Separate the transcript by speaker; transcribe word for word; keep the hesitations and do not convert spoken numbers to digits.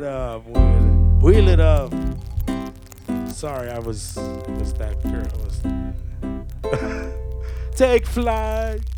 Speaker 1: up, wheel it, wheel it up. Sorry, I was was that girl. I was take flight.